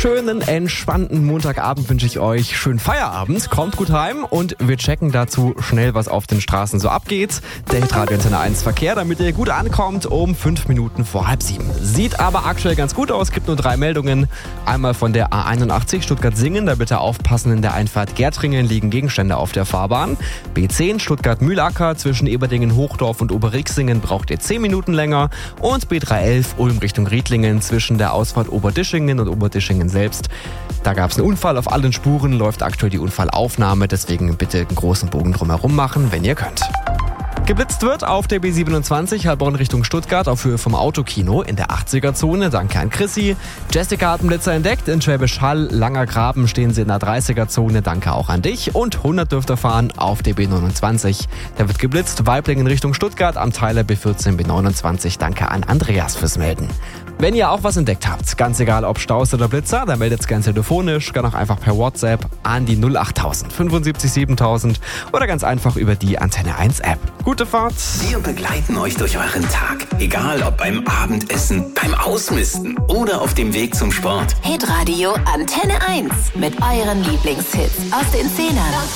schönen, entspannten Montagabend wünsche ich euch. Schönen Feierabend, kommt gut heim und wir checken dazu schnell, was auf den Straßen so abgeht. Der Hitradio Antenne 1 Verkehr, damit ihr gut ankommt, um 5 Minuten vor 6:30. Sieht aber aktuell ganz gut aus, gibt nur 3 Meldungen. Einmal von der A81 Stuttgart-Singen, da bitte aufpassen, in der Einfahrt Gärtringen liegen Gegenstände auf der Fahrbahn. B10 Stuttgart-Mühlacker zwischen Eberdingen-Hochdorf und Oberrixingen braucht ihr 10 Minuten länger. Und B311 Ulm Richtung Riedlingen zwischen der Ausfahrt Oberdischingen und Oberdischingen selbst. Da gab es einen Unfall auf allen Spuren, läuft aktuell die Unfallaufnahme, deswegen bitte einen großen Bogen drumherum machen, wenn ihr könnt. Geblitzt wird auf der B27 Heilbronn Richtung Stuttgart auf Höhe vom Autokino in der 80er-Zone. Danke an Chrissy. Jessica hat einen Blitzer entdeckt. In Schwäbisch Hall, Langer Graben stehen sie in der 30er-Zone. Danke auch an dich. Und 100 dürft ihr fahren auf der B29. Da wird geblitzt. Weiblingen Richtung Stuttgart am Teiler B14 B29. Danke an Andreas fürs Melden. Wenn ihr auch was entdeckt habt, ganz egal ob Staus oder Blitzer, dann meldet's gerne telefonisch, gerne auch einfach per WhatsApp an die 08000 75 7000 oder ganz einfach über die Antenne 1 App. Gute Fahrt! Wir begleiten euch durch euren Tag, egal ob beim Abendessen, beim Ausmisten oder auf dem Weg zum Sport. Hitradio Antenne 1 mit euren Lieblingshits aus den 10ern.